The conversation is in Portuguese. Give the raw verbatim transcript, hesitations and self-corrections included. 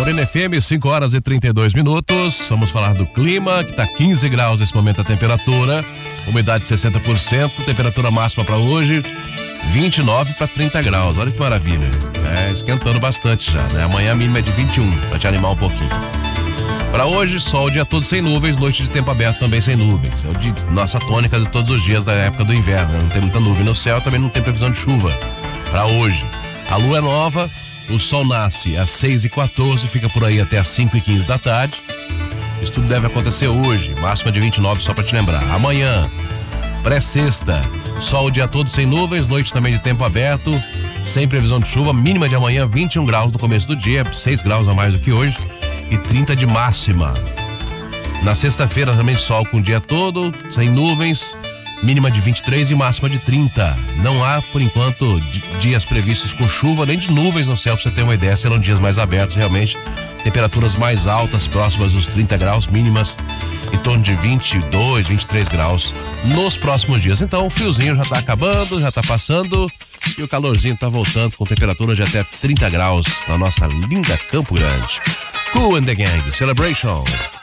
Morena F M, cinco horas e trinta e dois minutos. Vamos falar do clima, que tá quinze graus nesse momento a temperatura, umidade sessenta por cento, temperatura máxima para hoje vinte e nove para trinta graus. Olha que maravilha. É, esquentando bastante já, né? Amanhã a mínima é de vinte e um, para te animar um pouquinho. Para hoje, sol o dia todo sem nuvens, noite de tempo aberto também sem nuvens. É o de nossa tônica de todos os dias da época do inverno, né? Não tem muita nuvem no céu, também não tem previsão de chuva para hoje. A lua é nova, o sol nasce às seis e quatorze, fica por aí até às cinco e quinze da tarde. Isso tudo deve acontecer hoje, máxima de vinte e nove, só para te lembrar. Amanhã, pré-sexta, sol o dia todo sem nuvens, noite também de tempo aberto, sem previsão de chuva, mínima de amanhã vinte e um graus no começo do dia, seis graus a mais do que hoje e trinta de máxima. Na sexta-feira também sol com o dia todo, sem nuvens, mínima de vinte e três e máxima de trinta. Não há, por enquanto, dias previstos com chuva, nem de nuvens no céu, pra você ter uma ideia. Serão dias mais abertos, realmente. Temperaturas mais altas, próximas dos trinta graus, mínimas em torno de vinte e dois, vinte e três graus nos próximos dias. Então, o friozinho já tá acabando, já tá passando e o calorzinho tá voltando com temperatura de até trinta graus na nossa linda Campo Grande. Kool and the Gang, Celebration.